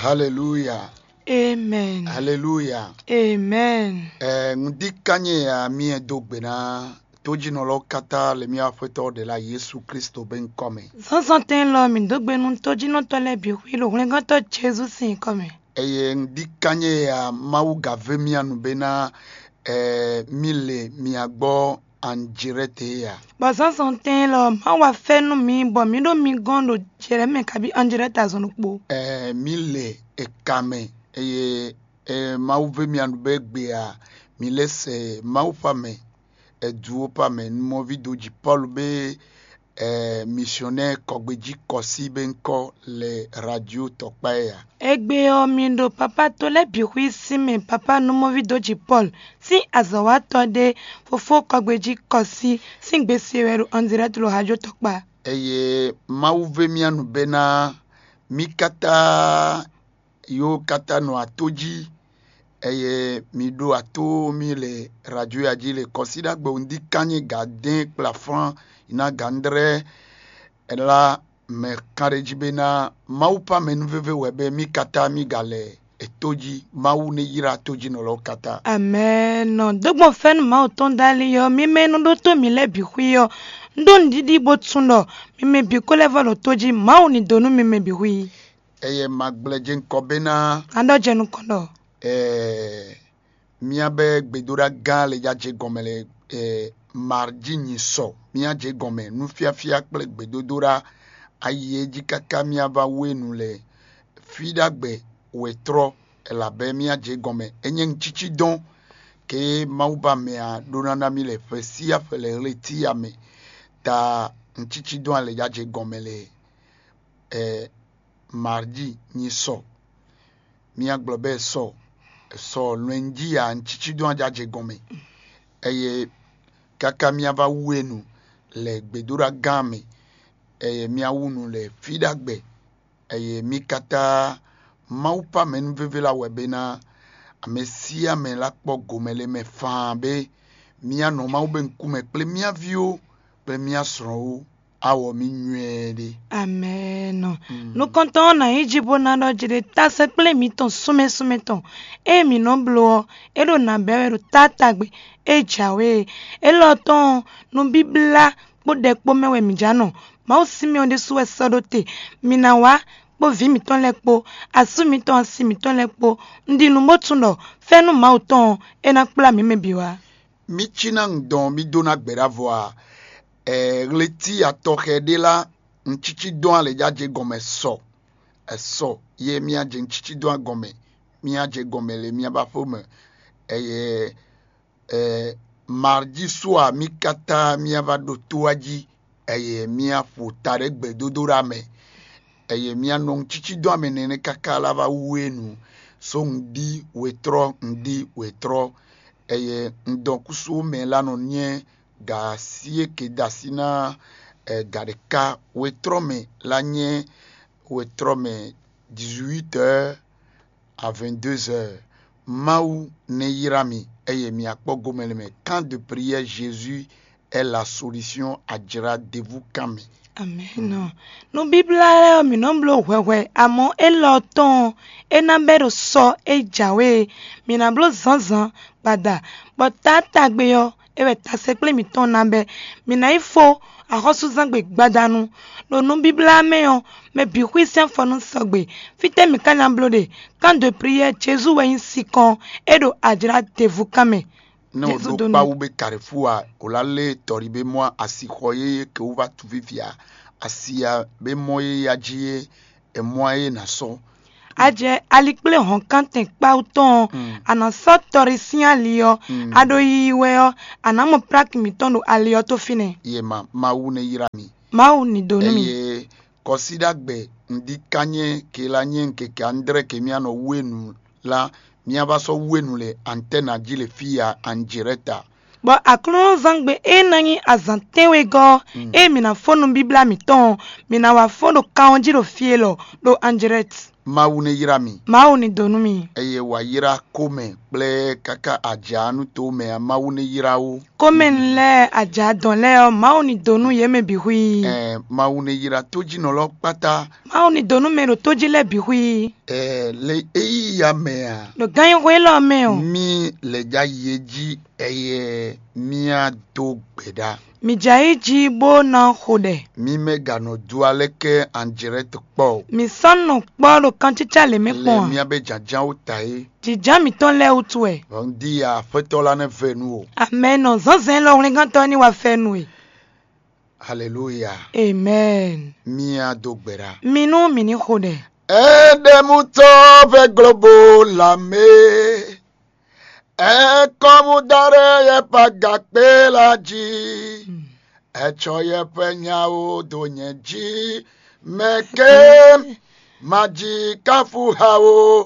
Hallelujah. Amen. Hallelujah. Amen. Ndikanye ya mie dogbena toji nolo kata le mia feto de la Yesu Christo ben come. Sansanten lo mi dogbe nun toji no tole bi wilo nglen to Jesus sin come. Eye ndikanye ya mau gave mia nubena mile miagbo anjirete ya. Ba sansanten lo ma wa fe nu mi bo mi do mi gondo jere me kabi anjere ta zonu po. Mile ekame eye mau ve mia nube gbe ya mile se mau pame duo pame mo video ji Paul be missionnaire kogbeji kosi benko le radio tokpaya. Egbe o mi do papa to le bi wi si me papa no mo video ji Paul si azawa to de fofo kogbeji kosi sin gbese weru anjere to lo hajo tokpa. Eye mau ve mianu bena mikata yo kata no atoji eye mi do ato mi le radio ya ji le consider gbe undi kanye gadin plafond ina gandre ela me kareji bena mau pa menu veve webe mi kata mi gale etoji mau ne yira toji no lo kata. Amen. No dogbo fen ma o ton dali yo mi menu do to mi le bi hui yo ndo ndidi bo tsundo mi me bi ko level o toji ma o ni donu mi me bi hui Eye magblejen kobena ando jenu kondo mia be gbedora gan le ya je gomele mardi ni so mia je gome nu fiafia kple gbedodora aye ji kaka mia va wenu le fidagbe wetro elabe mia je gome enye nchichi don ke mauba mea donana mi le fesia fele reti ame ta nchichi don le ya je gomele mardi ni so mia globe so lundi ya nchichi don ya je gome eye kaka mia va wenu le gbedora game eye mia wunu le fidagbe eye mikata maupa men vevela webena amesia me la kpo gomele me fan be mia no mau ben kume ple mia vio ple mia sro awo mi nwede. Amen. No konton na ijibo na do jide ta se ple mi ton sume ton e mi no blo e do na beweru tatagbe e jawe e lo ton no bibla po de po mewe mi jano ma o si mi on de suwe sodote mi na wa po vi mi ton lekpo asu mi ton si mi ton lekpo ndi nu motundo fenu ma o ton e na kpla mi me biwa Mi chinang don mi dona gbera voa leti atoke de la nchichi don le ya je gome so ye mia je nchichi don gome mia je gome le mia ba fome eye mardi soa mi kata mia va do tuaji eye mia futare gbedodora me eye mia no nchichi don me nene kaka la va wenu so ndi wetro eye ndonkusu me la no nye ga sie ke dasina gadeka wetrome la nye wetrome 18h à 22h Maou ne yirami eye mi akpo gomele me camp de prière Jésus est la solution adjira de vous kame. Amen. No bibla mi no blo hwehwe amo eloton enambero so ejawe mi na blo zanzan bada but tatagbe yo ewe tasekle mi ton nambe mi na ifo ahosu zangbe gbadanu lo no bibla me yo me bi christian fonu sogbe fite mi kana blode camp de prière Jésus we insikon edo adira devu kame. No do pa ube carrefour olale toribe moi asikoye ke uva tuvivia asia be moye ajie e moye na so aje alikple hon kanten pauton ana sotori sin alio ado yiwe o ana mo prak mi tondo alio to fine ye mau ne yirami mau ni donumi ye consider gbe ndi kanye ke la nyen ke andre ke miano wenu la mia ba so wenu le antena jile fia anjireta bo aklon zangbe enanyi azantewe go e mina fonu bibla mi ton mina wa fono kaonjiro fielo do anjiret Mawu ne yira mi. Mawu ni donu mi. Eye wa yira kome kple kaka adjanu to me a mawu ne yira wo. Kome nle aja don le o mawu ni donu ye me bi hui. Mawu ne yira toji no lo pata. Mawu ni donu me ro toji le bi hui. Le eyi ya me a. Lo ganyo we lo me o. Mi le ja yeji eye mia do gbeda. Mi jai ji bo na hode. Mi me gano dualeke anjere to kpo. Mi son no kpo lo kan chicha le me Le pon. mi abe janjan o tae. Jija mi ton le utwe. On di a fetola ne venu o. Amen. No zonzen lo ringan to ni wa fenwe. Hallelujah. Amen. Mia do gbeda. Minu mini hode. Edemuto ve globo la me. Komu dare ye pagakpe la ji. Echo ye penya o donye ji. Meke maji kafu hao.